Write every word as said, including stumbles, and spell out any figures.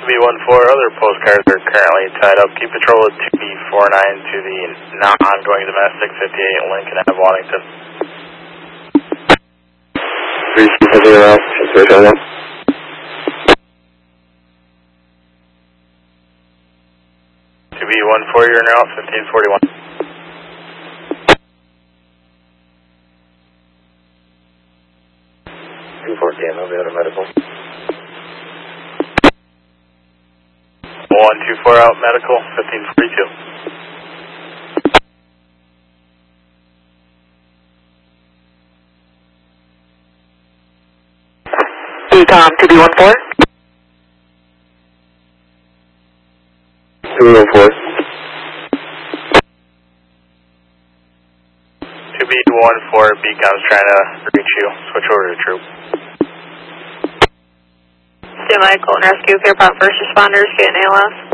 B one four, other postcards are currently tied up. Keep patrol at two B four nine to the non-ongoing domestic fifty-eight Lincoln Ave, Waddington. three two zero, six one. two B one four, you're now fifteen forty-one. two fourteen, I'll be out of medical. one two four out, medical, fifteen forty-two. Ecom, two B one four. two B one four. two B one four, Beacon's trying to reach you. Switch over to troop. Semi-Colton Rescue, Pierpont First Responders, getting A L S.